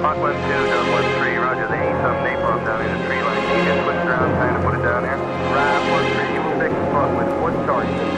Mach 1-2, Doug 1-3, roger. They need some napalm down in the tree line. Can you just switch around, kind of put it down there? Right, 1-3, you will fix the spot with one charge.